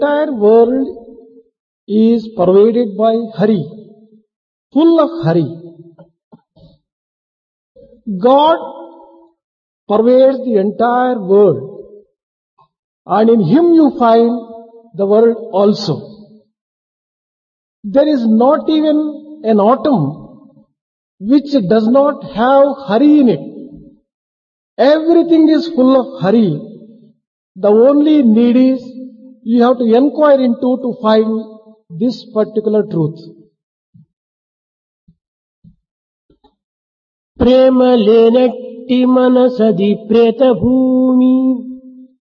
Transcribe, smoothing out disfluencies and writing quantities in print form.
entire world is pervaded by hurry, full of hurry. God pervades the entire world, and in Him you find the world also. There is not even an atom which does not have hurry in it. Everything is full of hurry. The only need is you have to inquire into to find this particular truth. ప్రేమ లేనట్టి మనసది ప్రేత భూమి